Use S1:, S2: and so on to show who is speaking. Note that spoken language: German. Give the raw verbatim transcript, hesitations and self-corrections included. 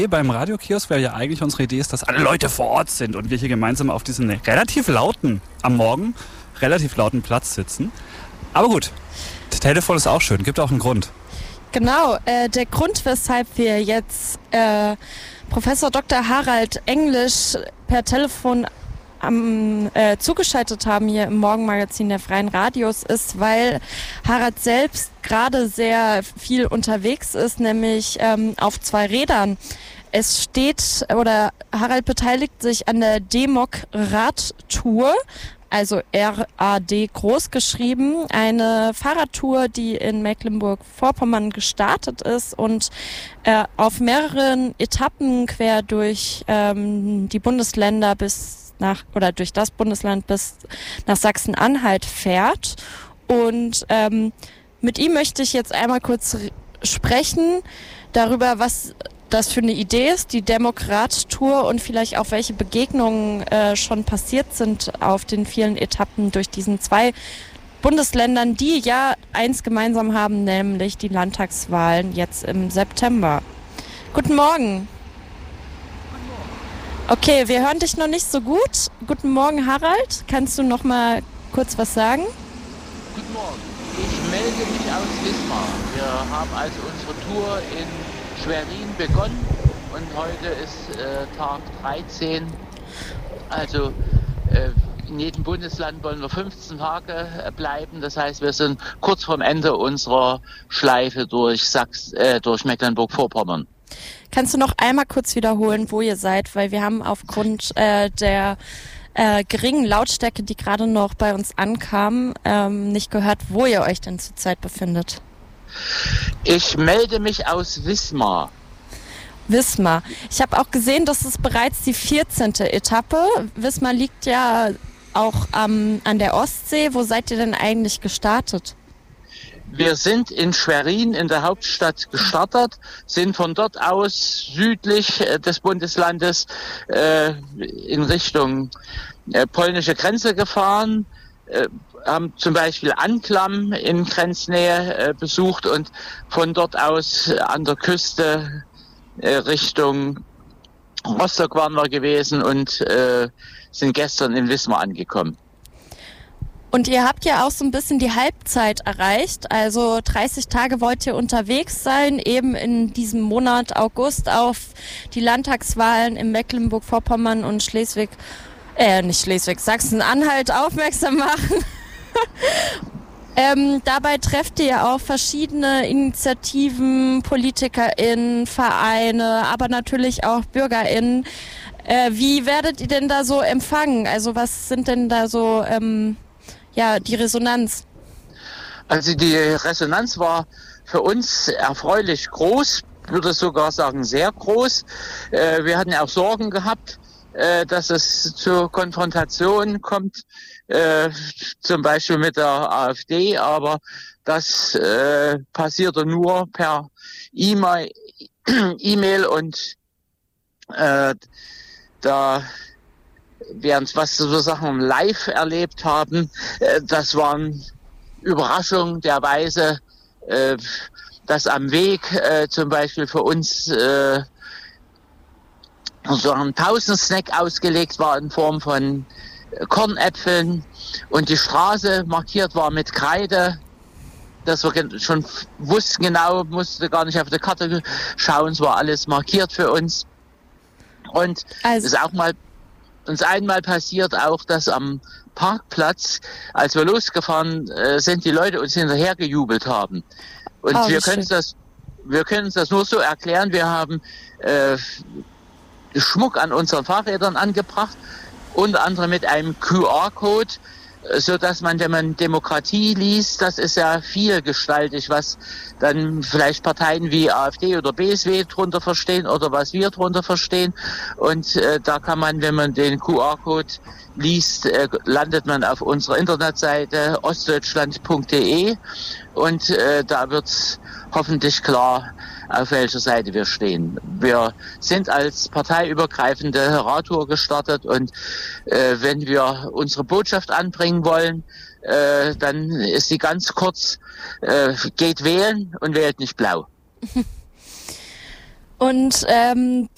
S1: Beim Radiokiosk, weil ja eigentlich unsere Idee ist, dass alle Leute vor Ort sind und wir hier gemeinsam auf diesem relativ lauten, am Morgen, relativ lauten Platz sitzen. Aber gut, das Telefon ist auch schön, gibt auch einen Grund.
S2: Genau, äh, der Grund, weshalb wir jetzt äh, Professor Doktor Harald Englisch per Telefon am, äh, zugeschaltet haben hier im Morgenmagazin der Freien Radios, ist, weil Harald selbst gerade sehr viel unterwegs ist, nämlich ähm, auf zwei Rädern. Es steht, oder Harald beteiligt sich an der Demok-Radtour, also R A D groß geschrieben, eine Fahrradtour, die in Mecklenburg-Vorpommern gestartet ist und äh, auf mehreren Etappen quer durch ähm, die Bundesländer bis nach, oder durch das Bundesland bis nach Sachsen-Anhalt fährt. Und ähm, mit ihm möchte ich jetzt einmal kurz r- sprechen darüber, was das für eine Idee ist, die Demok-Radtour, und vielleicht auch welche Begegnungen äh, schon passiert sind auf den vielen Etappen durch diesen zwei Bundesländern, die ja eins gemeinsam haben, nämlich die Landtagswahlen jetzt im September. Guten Morgen. Okay, wir hören dich noch nicht so gut. Guten Morgen, Harald. Kannst du noch mal kurz was sagen?
S3: Guten Morgen. Ich melde mich aus Wismar. Wir haben also unsere Tour in Schwerin begonnen und heute ist äh, Tag dreizehn. Also äh, in jedem Bundesland wollen wir fünfzehn Tage äh, bleiben. Das heißt, wir sind kurz vorm Ende unserer Schleife durch Sachs, äh, durch Mecklenburg-Vorpommern.
S2: Kannst du noch einmal kurz wiederholen, wo ihr seid? Weil wir haben aufgrund äh, der äh, geringen Lautstärke, die gerade noch bei uns ankam, ähm, nicht gehört, wo ihr euch denn zurzeit befindet.
S3: Ich melde mich aus Wismar.
S2: Wismar. Ich habe auch gesehen, das ist bereits die vierzehnte Etappe. Wismar liegt ja auch ähm, an der Ostsee. Wo seid ihr denn eigentlich gestartet?
S3: Wir sind in Schwerin in der Hauptstadt gestartet, sind von dort aus südlich äh, des Bundeslandes äh, in Richtung äh, polnische Grenze gefahren, äh, haben zum Beispiel Anklam in Grenznähe äh, besucht und von dort aus äh, an der Küste äh, Richtung Rostock waren wir gewesen und äh, sind gestern in Wismar angekommen.
S2: Und ihr habt ja auch so ein bisschen die Halbzeit erreicht, also dreißig Tage wollt ihr unterwegs sein, eben in diesem Monat August auf die Landtagswahlen in Mecklenburg-Vorpommern und Schleswig, äh nicht Schleswig, Sachsen-Anhalt aufmerksam machen. ähm, dabei trefft ihr ja auch verschiedene Initiativen, PolitikerInnen, Vereine, aber natürlich auch BürgerInnen. Äh, wie werdet ihr denn da so empfangen? Also was sind denn da so ähm, ja, die Resonanz?
S3: Also die Resonanz war für uns erfreulich groß, würde sogar sagen sehr groß. Äh, wir hatten auch Sorgen gehabt, äh, dass es zur Konfrontation kommt, äh, zum Beispiel mit der AfD, aber das äh, passierte nur per E-Mail, E-Mail und äh, da während was so Sachen live erlebt haben, äh, das waren Überraschungen der Weise, äh, dass am Weg äh, zum Beispiel für uns äh, so ein Pausensnack ausgelegt war in Form von Kornäpfeln und die Straße markiert war mit Kreide, dass wir gen- schon wussten genau, musste gar nicht auf die Karte schauen, es war alles markiert für uns. Und
S2: Also
S3: ist auch mal uns einmal passiert auch, dass am Parkplatz, als wir losgefahren äh, sind, die Leute uns hinterher gejubelt haben. Und
S2: Oh, wie
S3: wir können
S2: schön.
S3: das, wir können uns das nur so erklären. Wir haben äh, Schmuck an unseren Fahrrädern angebracht, unter anderem mit einem Q R-Code, so dass man, wenn man Demokratie liest, das ist ja vielgestaltig, was dann vielleicht Parteien wie AfD oder B S W drunter verstehen oder was wir drunter verstehen. Und äh, da kann man, wenn man den Q R-Code liest, äh, landet man auf unserer Internetseite ostdeutschland punkt de und äh, da wird's hoffentlich klar, auf welcher Seite wir stehen. Wir sind als parteiübergreifende Radtour gestartet und äh, wenn wir unsere Botschaft anbringen wollen, äh, dann ist sie ganz kurz, äh, geht wählen und wählt nicht blau.
S2: Und ähm,